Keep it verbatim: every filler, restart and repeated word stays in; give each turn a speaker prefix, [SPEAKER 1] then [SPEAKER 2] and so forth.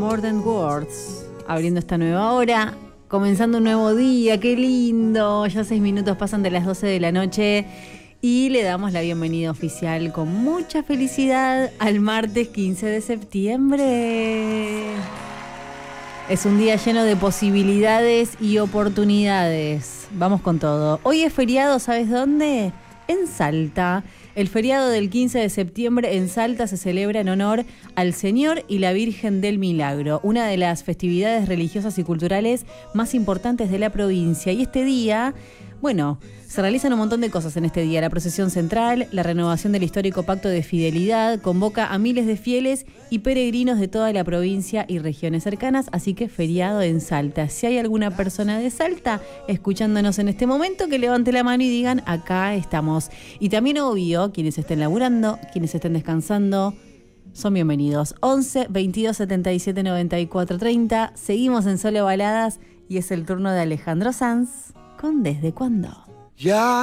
[SPEAKER 1] More Than Words, abriendo esta nueva hora, comenzando un nuevo día, qué lindo, ya seis minutos pasan de las doce de la noche y le damos la bienvenida oficial con mucha felicidad al martes quince de septiembre. Es un día lleno de posibilidades y oportunidades, vamos con todo. Hoy es feriado, ¿sabes dónde? En Salta. El feriado del quince de septiembre en Salta se celebra en honor al Señor y la Virgen del Milagro, una de las festividades religiosas y culturales más importantes de la provincia. Y este día, bueno, se realizan un montón de cosas en este día. La procesión central, la renovación del histórico pacto de fidelidad, convoca a miles de fieles y peregrinos de toda la provincia y regiones cercanas, así que feriado en Salta. Si hay alguna persona de Salta escuchándonos en este momento, que levante la mano y digan, acá estamos. Y también, obvio, quienes estén laburando, quienes estén descansando, son bienvenidos. once, veintidós, setenta y siete, noventa y cuatro, treinta. Seguimos en Solo Baladas y es el turno de Alejandro Sanz con ¿Desde cuándo?
[SPEAKER 2] Ya